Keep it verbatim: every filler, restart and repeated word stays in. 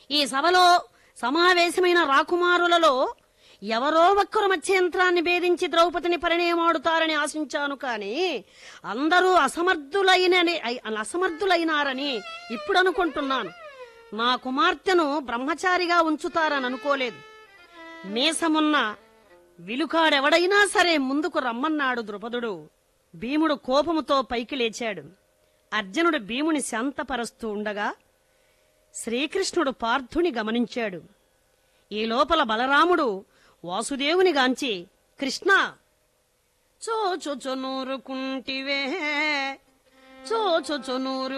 ఈ సభలో సమావేశమైన రాకుమారులలో ఎవరో ఒక్కరు మత్స్యంత్రాన్ని భేదించి ద్రౌపదిని పరిణయమాడుతారని ఆశించాను కాని అందరూ అసమర్థులైన అసమర్థులైనారని ఇప్పుడు అనుకుంటున్నాను. నా కుమార్తెను బ్రహ్మచారిగా ఉంచుతారని అనుకోలేదు. మీసమున్న విలుకాడెవడైనా సరే ముందుకు రమ్మన్నాడు ద్రుపదుడు. భీముడు కోపముతో పైకి లేచాడు. అర్జునుడు భీముని శాంతపరుస్తూ ఉండగా శ్రీకృష్ణుడు పార్థుని గమనించాడు. ఈ లోపల బలరాముడు వాసుదేవుని గాంచి, కృష్ణ, చోచొచొనూరుకుంటివే చోచొచొనూరు